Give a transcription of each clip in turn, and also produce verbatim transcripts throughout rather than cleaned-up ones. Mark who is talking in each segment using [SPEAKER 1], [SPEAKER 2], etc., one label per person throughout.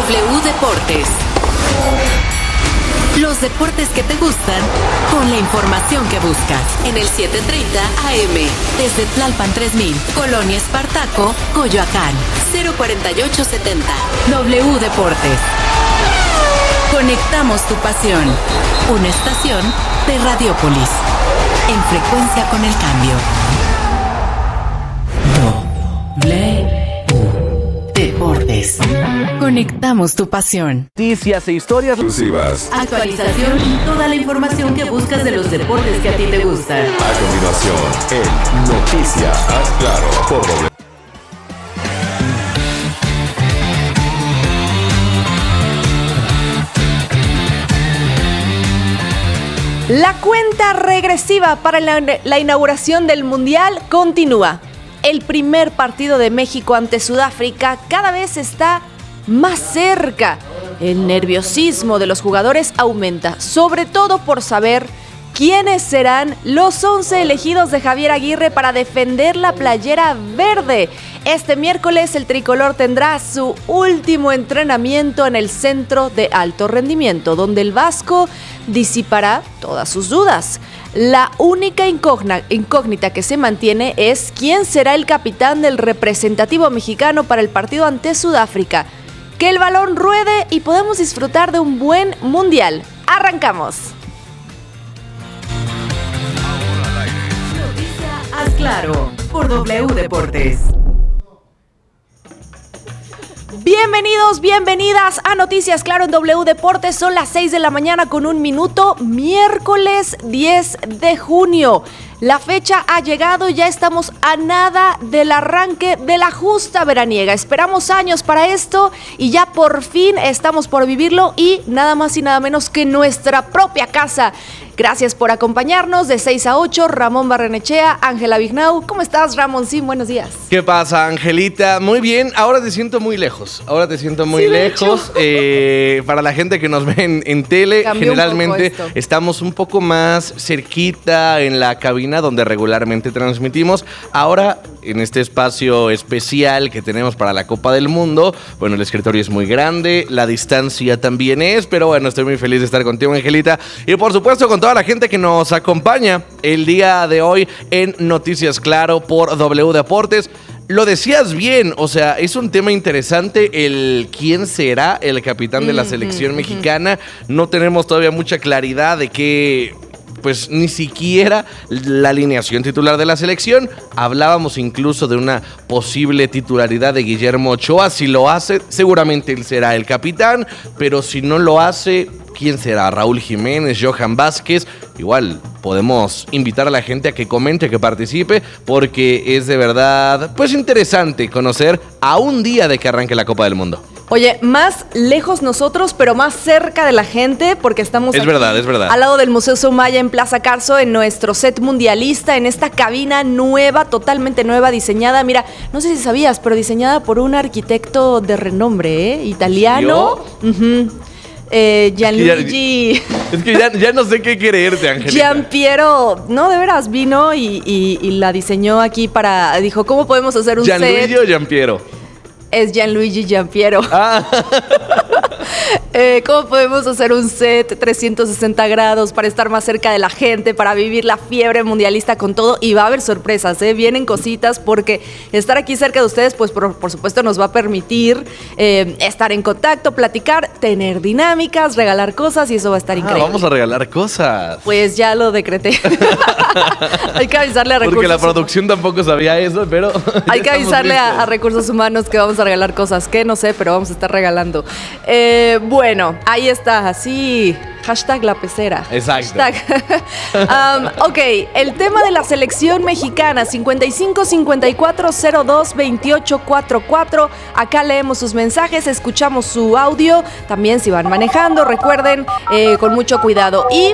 [SPEAKER 1] W Deportes. Los deportes que te gustan con la información que buscas en el setecientos treinta A M desde Tlalpan tres mil, Colonia Espartaco, Coyoacán, cero cuarenta y ocho setenta. W Deportes. Conectamos tu pasión. Una estación de Radiopolis. En frecuencia con el cambio. W Deportes. Conectamos tu pasión.
[SPEAKER 2] Noticias e historias exclusivas.
[SPEAKER 1] Actualización y toda la información que buscas de los deportes que a ti te gustan.
[SPEAKER 3] A continuación, en Noticias Haz Claro por W.
[SPEAKER 4] La cuenta regresiva para la, la inauguración del Mundial continúa. El primer partido de México ante Sudáfrica cada vez está más cerca. El nerviosismo de los jugadores aumenta, sobre todo por saber quiénes serán los once elegidos de Javier Aguirre para defender la playera verde. Este miércoles el tricolor tendrá su último entrenamiento en el Centro de Alto Rendimiento, donde el vasco disipará todas sus dudas. La única incógnita que se mantiene es quién será el capitán del representativo mexicano para el partido ante Sudáfrica. Que el balón ruede y podamos disfrutar de un buen mundial. ¡Arrancamos!
[SPEAKER 1] Haz Claro por W Deportes.
[SPEAKER 4] Bienvenidos, bienvenidas a Noticias Claro en W Deportes. Son las seis de la mañana con un minuto, miércoles diez de junio. La fecha ha llegado y ya estamos a nada del arranque de la justa veraniega. Esperamos años para esto y ya por fin estamos por vivirlo y nada más y nada menos que nuestra propia casa. Gracias por acompañarnos de seis a ocho, Ramón Barrenechea, Ángela Vignau. ¿Cómo estás, Ramón? Sí, buenos días.
[SPEAKER 2] ¿Qué pasa, Angelita? Muy bien, ahora te siento muy lejos. Ahora te siento muy
[SPEAKER 4] sí,
[SPEAKER 2] lejos. Eh, para la gente que nos ve en, en tele,
[SPEAKER 4] cambió
[SPEAKER 2] generalmente
[SPEAKER 4] un
[SPEAKER 2] estamos un poco más cerquita en la cabina donde regularmente transmitimos. Ahora, en este espacio especial que tenemos para la Copa del Mundo, bueno, el escritorio es muy grande, la distancia también es, pero bueno, estoy muy feliz de estar contigo, Angelita. Y por supuesto, con toda la gente que nos acompaña el día de hoy en Noticias Claro por W Deportes. Lo decías bien, o sea, es un tema interesante el quién será el capitán de la selección mexicana. No tenemos todavía mucha claridad de qué, pues ni siquiera la alineación titular de la selección. Hablábamos incluso de una posible titularidad de Guillermo Ochoa. Si lo hace, seguramente él será el capitán, pero si no lo hace, ¿quién será? Raúl Jiménez, Johan Vázquez. Igual podemos invitar a la gente a que comente, que participe, porque es de verdad, pues interesante conocer a un día de que arranque la Copa del Mundo.
[SPEAKER 4] Oye, más lejos nosotros, pero más cerca de la gente, porque estamos
[SPEAKER 2] es
[SPEAKER 4] aquí
[SPEAKER 2] verdad, es verdad.
[SPEAKER 4] al lado del Museo Soumaya en Plaza Carso, en nuestro set mundialista, en esta cabina nueva, totalmente nueva, diseñada, mira, no sé si sabías, pero diseñada por un arquitecto de renombre, ¿eh? Italiano. Uh-huh. Eh, Gianluigi.
[SPEAKER 2] Es que ya, ya no sé qué creerte, Angelita.
[SPEAKER 4] Giampiero, no, de veras, vino y, y, y la diseñó aquí para, dijo, ¿cómo podemos hacer un
[SPEAKER 2] ¿Gianluigi
[SPEAKER 4] set?
[SPEAKER 2] o Giampiero?
[SPEAKER 4] Es Gianluigi Giampiero.
[SPEAKER 2] Ah.
[SPEAKER 4] eh, ¿Cómo podemos hacer un set trescientos sesenta grados para estar más cerca de la gente, para vivir la fiebre mundialista con todo? Y va a haber sorpresas, ¿eh? Vienen cositas porque estar aquí cerca de ustedes, pues por, por supuesto nos va a permitir eh, estar en contacto, platicar, tener dinámicas, regalar cosas y eso va a estar
[SPEAKER 2] ah,
[SPEAKER 4] increíble.
[SPEAKER 2] Vamos a regalar cosas.
[SPEAKER 4] Pues ya lo decreté. Hay que avisarle a recursos
[SPEAKER 2] Porque la producción humanos. Tampoco sabía eso, pero
[SPEAKER 4] hay que avisarle a, a recursos humanos que vamos a regalar cosas que no sé, pero vamos a estar regalando. Eh, bueno, ahí está, así, hashtag la pecera.
[SPEAKER 2] Exacto.
[SPEAKER 4] Hashtag. um, ok, el tema de la selección mexicana, cincuenta y cinco cincuenta y cuatro cero dos veintiocho cuarenta y cuatro. Acá leemos sus mensajes, escuchamos su audio. También si van manejando, recuerden, eh, con mucho cuidado. Y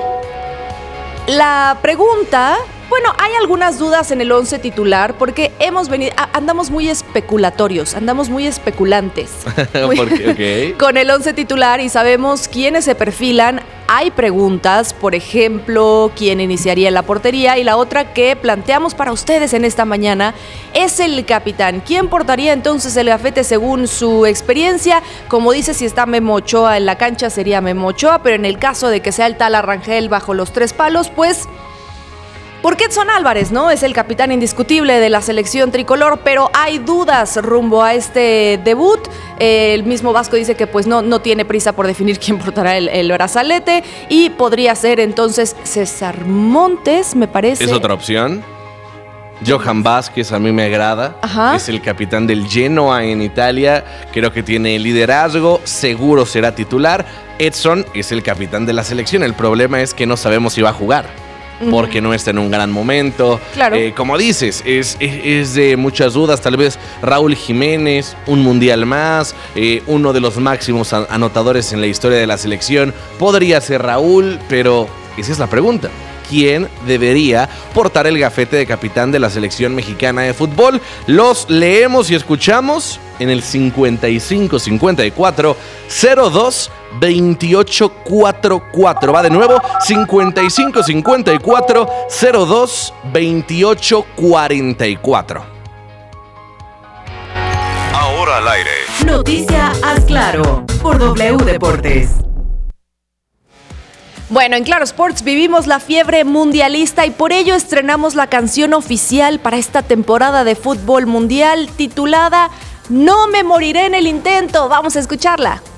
[SPEAKER 4] la pregunta... Bueno, hay algunas dudas en el once titular porque hemos venido, andamos muy especulatorios, andamos muy especulantes.
[SPEAKER 2] ¿Por qué? Okay.
[SPEAKER 4] Con el once titular y sabemos quiénes se perfilan hay preguntas, por ejemplo, quién iniciaría en la portería, y la otra que planteamos para ustedes en esta mañana es el capitán. ¿Quién portaría entonces el gafete según su experiencia? Como dice, si está Memo Ochoa en la cancha sería Memo Ochoa, pero en el caso de que sea el Tala Rangel bajo los tres palos, pues... porque Edson Álvarez, ¿no? Es el capitán indiscutible de la selección tricolor, pero hay dudas rumbo a este debut. Eh, el mismo Vasco dice que pues no, no tiene prisa por definir quién portará el, el brazalete, y podría ser entonces César Montes, me parece.
[SPEAKER 2] Es otra opción. Johan Vázquez a mí me agrada.
[SPEAKER 4] Ajá.
[SPEAKER 2] Es el capitán del Genoa en Italia. Creo que tiene liderazgo, seguro será titular. Edson es el capitán de la selección. El problema es que no sabemos si va a jugar, porque no está en un gran momento.
[SPEAKER 4] Claro.
[SPEAKER 2] Eh, como dices, es, es, es de muchas dudas. Tal vez Raúl Jiménez, un mundial más, eh, uno de los máximos anotadores en la historia de la selección. Podría ser Raúl, pero esa es la pregunta. ¿Quién debería portar el gafete de capitán de la selección mexicana de fútbol? Los leemos y escuchamos en el cincuenta y cinco cincuenta y cuatro cero dos veintiocho cuarenta y cuatro. Va de nuevo, cincuenta y cinco cincuenta y cuatro cero dos veintiocho cuarenta y cuatro.
[SPEAKER 3] Ahora al aire.
[SPEAKER 1] Noticia Haz Claro por W Deportes.
[SPEAKER 4] Bueno, en Claro Sports vivimos la fiebre mundialista y por ello estrenamos la canción oficial para esta temporada de fútbol mundial titulada No me moriré en el intento. Vamos a escucharla.